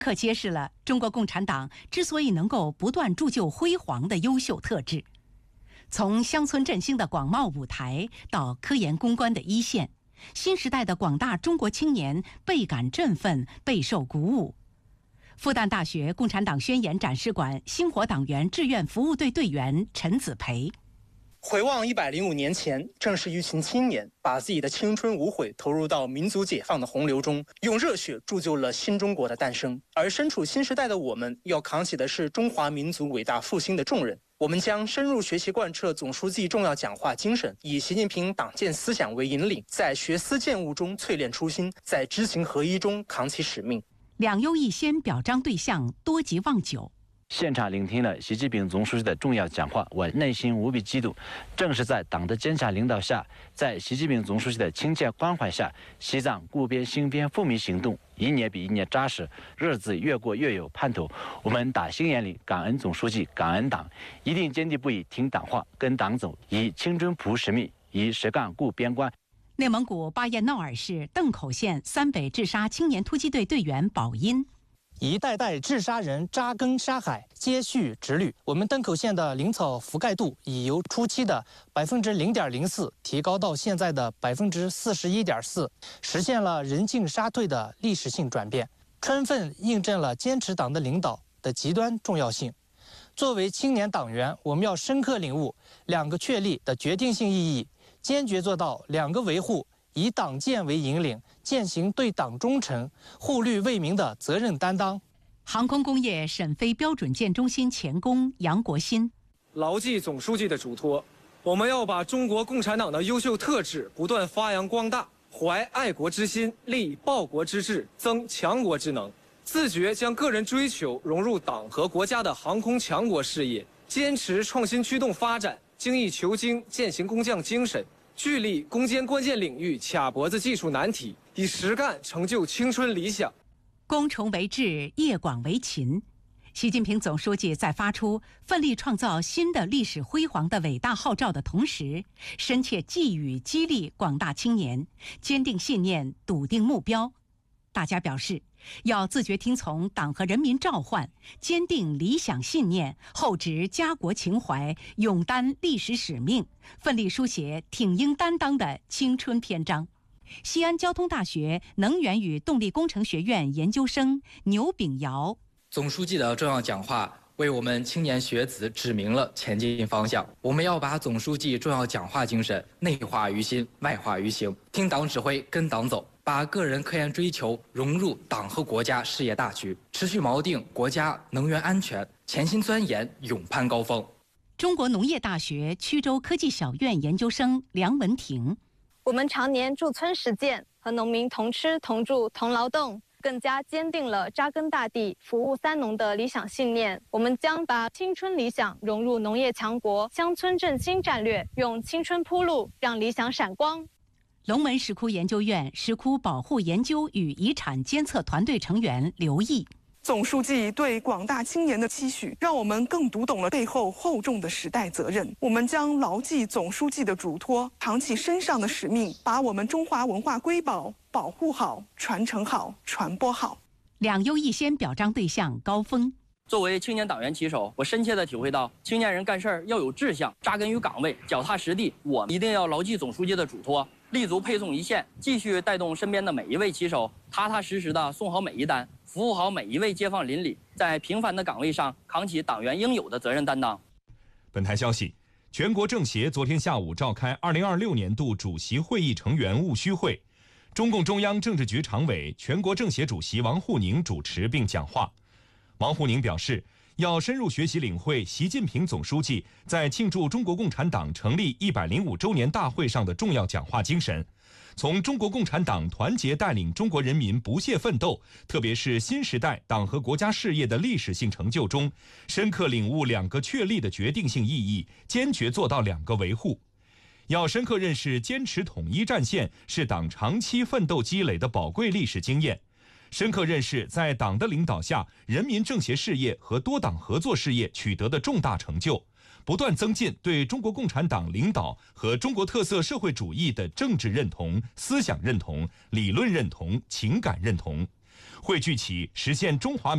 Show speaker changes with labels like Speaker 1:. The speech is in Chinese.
Speaker 1: 刻揭示了中国共产党之所以能够不断铸就辉煌的优秀特质。从乡村振兴的广袤舞台到科研攻关的一线，新时代的广大中国青年倍感振奋，备受鼓舞。复旦大学共产党宣言展示馆星火党员志愿服务队队员陈子培。
Speaker 2: 回望105年前，正是一群青年把自己的青春无悔投入到民族解放的洪流中，用热血铸就了新中国的诞生。而身处新时代的我们，要扛起的是中华民族伟大复兴的重任。我们将深入学习贯彻总书记重要讲话精神，以习近平党建思想为引领，在学思践悟中淬炼初心，在知行合一中扛起使命。
Speaker 1: 两优一先表彰对象多吉望九。
Speaker 3: 现场聆听了习近平总书记的重要讲话，我内心无比激动。正是在党的坚强领导下，在习近平总书记的亲切关怀下，西藏固边兴边富民行动一年比一年扎实，日子越过越有盼头。我们打心眼里感恩总书记，感恩党，一定坚定不移听党话，跟党走，以青春朴使命，以实干固边关。
Speaker 1: 内蒙古巴彦淖尔市邓口县三北治沙青年突击队队员宝音。
Speaker 4: 一代代治沙人扎根沙海，接续直律。我们邓口县的林草覆盖度已由初期的0.04%提高到现在的41.4%，实现了人进沙退的历史性转变，充分印证了坚持党的领导的极端重要性。作为青年党员，我们要深刻领悟2个确立的决定性意义，坚决做到2个维护，以党建为引领，践行对党忠诚、护律为民的责任担当。
Speaker 1: 航空工业沈飞标准舰中心前工杨国新。
Speaker 5: 牢记总书记的嘱托，我们要把中国共产党的优秀特质不断发扬光大，怀爱国之心，立报国之志，增强国之能，自觉将个人追求融入党和国家的航空强国事业，坚持创新驱动发展，精益求精，践行工匠精神，聚力攻坚关键领域卡脖子技术难题，以实干成就青春理想。
Speaker 1: 攻崇为智，业广为勤。习近平总书记在发出奋力创造新的历史辉煌的伟大号召的同时，深切寄语激励广大青年坚定信念，笃定目标。大家表示，要自觉听从党和人民召唤，坚定理想信念，厚植家国情怀，勇担历史使命，奋力书写挺膺担当的青春篇章。西安交通大学能源与动力工程学院研究生牛炳尧。
Speaker 6: 总书记的重要讲话为我们青年学子指明了前进方向，我们要把总书记重要讲话精神内化于心，外化于行，听党指挥，跟党走，把个人科研追求融入党和国家事业大局，持续锚定国家能源安全，潜心钻研，勇攀高峰。
Speaker 1: 中国农业大学曲州科技小院研究生梁文婷。
Speaker 7: 我们常年驻村实践，和农民同吃同住同劳动，更加坚定了扎根大地、服务三农的理想信念。我们将把青春理想融入农业强国、乡村振兴战略，用青春铺路，让理想闪光。
Speaker 1: 龙门石窟研究院石窟保护研究与遗产监测团队成员刘毅。
Speaker 8: 总书记对广大青年的期许，让我们更读懂了背后厚重的时代责任。我们将牢记总书记的嘱托，扛起身上的使命，把我们中华文化瑰宝保护好、传承好、传播好。
Speaker 1: 两优一先表彰对象高峰。
Speaker 9: 作为青年党员旗手，我深切地体会到，青年人干事儿要有志向，扎根于岗位，脚踏实地。我一定要牢记总书记的嘱托，立足配送一线，继续带动身边的每一位旗手，踏踏实实地送好每一单，服务好每一位街坊邻里，在平凡的岗位上扛起党员应有的责任担当。
Speaker 10: 本台消息，全国政协昨天下午召开2026年度主席会议成员务虚会，中共中央政治局常委、全国政协主席王沪宁主持并讲话。王沪宁表示，要深入学习领会习近平总书记在庆祝中国共产党成立105周年大会上的重要讲话精神，从中国共产党团结带领中国人民不懈奋斗，特别是新时代党和国家事业的历史性成就中，深刻领悟2个确立的决定性意义，坚决做到2个维护。要深刻认识坚持统一战线是党长期奋斗积累的宝贵历史经验，深刻认识在党的领导下，人民政协事业和多党合作事业取得的重大成就，不断增进对中国共产党领导和中国特色社会主义的政治认同、思想认同、理论认同、情感认同， 汇聚起实现中华